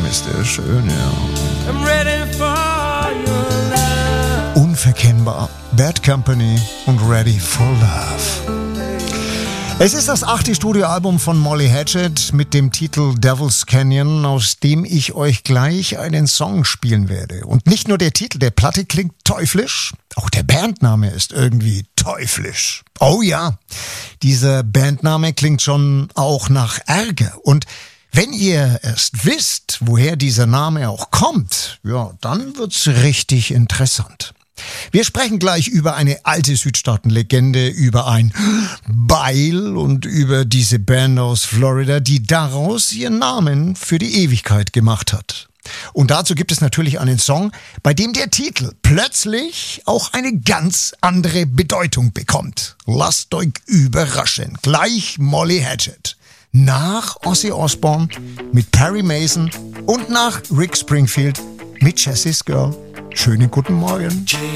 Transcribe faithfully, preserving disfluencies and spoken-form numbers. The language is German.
ist der schön, ja. I'm ready for your love. Unverkennbar. Bad Company und Ready for Love. Es ist das achte Studioalbum von Molly Hatchet mit dem Titel Devil's Canyon, aus dem ich euch gleich einen Song spielen werde. Und nicht nur der Titel der Platte klingt teuflisch, auch der Bandname ist irgendwie teuflisch. Oh ja, dieser Bandname klingt schon auch nach Ärger. Und wenn ihr erst wisst, woher dieser Name auch kommt, ja, dann wird's richtig interessant. Wir sprechen gleich über eine alte Südstaatenlegende, über ein Beil und über diese Band aus Florida, die daraus ihren Namen für die Ewigkeit gemacht hat. Und dazu gibt es natürlich einen Song, bei dem der Titel plötzlich auch eine ganz andere Bedeutung bekommt. Lasst euch überraschen. Gleich Molly Hatchet. Nach Ozzy Osbourne mit Perry Mason und nach Rick Springfield mit Jessie's Girl. Schönen guten Morgen.